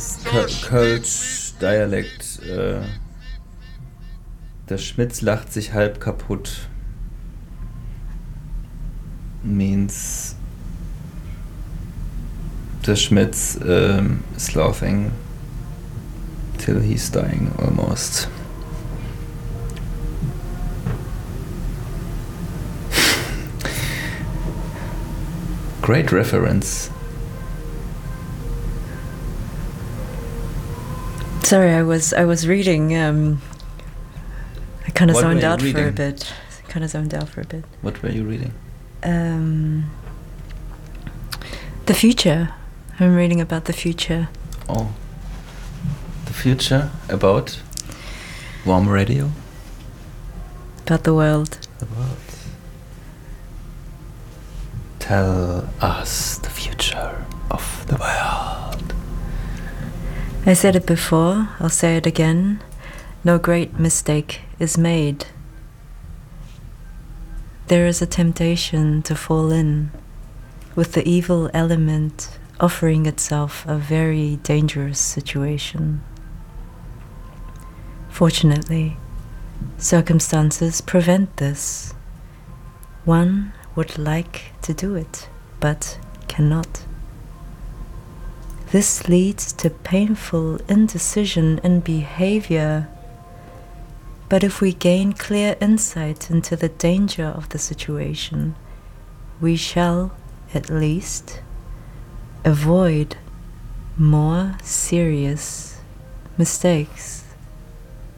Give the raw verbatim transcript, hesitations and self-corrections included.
Kölsch Dialekt. Äh, der Schmitz lacht sich halb kaputt. Means the Schmitz um, is laughing till he's dying almost. Great reference. Sorry, I was I was reading. Um, I kind of What zoned were you out for a reading? bit. Kind of zoned out for a bit. What were you reading? Um, the future. I'm reading about the future. Oh. The future about Warm Radio? About the world. The world. Tell us the future of the world. I said it before, I'll say it again. No great mistake is made. There is a temptation to fall in, with the evil element offering itself a very dangerous situation. Fortunately, circumstances prevent this. One would like to do it, but cannot. This leads to painful indecision in behavior. But if we gain clear insight into the danger of the situation, we shall, at least, avoid more serious mistakes.